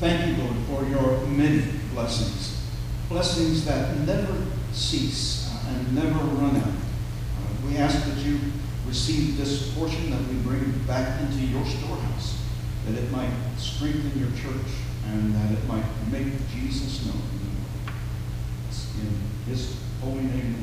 Thank you, Lord, for your many blessings. Blessings that never cease and never run out. We ask that you receive this portion that we bring back into your storehouse, that it might strengthen your church and that it might make Jesus known. It's in his holy name.